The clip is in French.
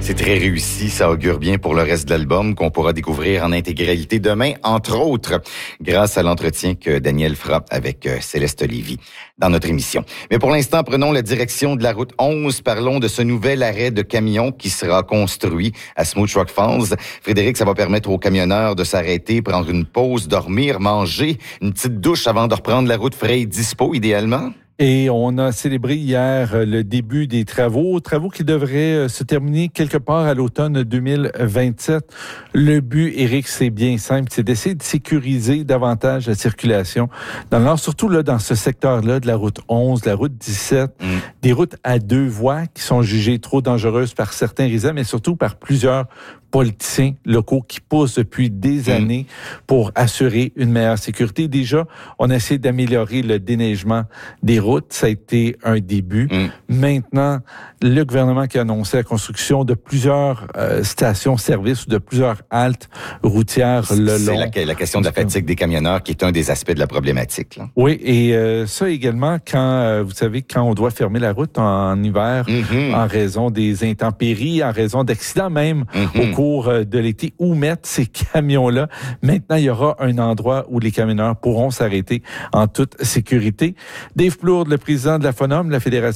C'est très réussi, ça augure bien pour le reste de l'album qu'on pourra découvrir en intégralité demain, entre autres, grâce à l'entretien que Daniel fera avec Céleste Lévy dans notre émission. Mais pour l'instant, prenons la direction de la route 11. Parlons de ce nouvel arrêt de camions qui sera construit à Smooth Rock Falls. Frédéric, ça va permettre aux camionneurs de s'arrêter, prendre une pause, dormir, manger, une petite douche avant de reprendre la route frais et dispo, idéalement? Et on a célébré hier le début des travaux qui devraient se terminer quelque part à l'automne 2027. Le but, Éric, c'est bien simple, c'est d'essayer de sécuriser davantage la circulation dans le nord, surtout là dans ce secteur-là de la route 11, de la route 17, des routes à 2 voies qui sont jugées trop dangereuses par certains résidents, mais surtout par plusieurs politiciens locaux qui poussent depuis des années pour assurer une meilleure sécurité. Déjà, on a essayé d'améliorer le déneigement des routes. Ça a été un début. Maintenant, le gouvernement qui a annoncé la construction de plusieurs stations-service ou de plusieurs haltes routières le long. C'est la question de la fatigue des camionneurs qui est un des aspects de la problématique, là. Oui, et ça également, quand vous savez, quand on doit fermer la route en hiver en raison des intempéries, en raison d'accidents même au cours de l'été, où mettre ces camions-là. Maintenant, il y aura un endroit où les camionneurs pourront s'arrêter en toute sécurité. Dave Plourde, le président de la FONOM, la Fédération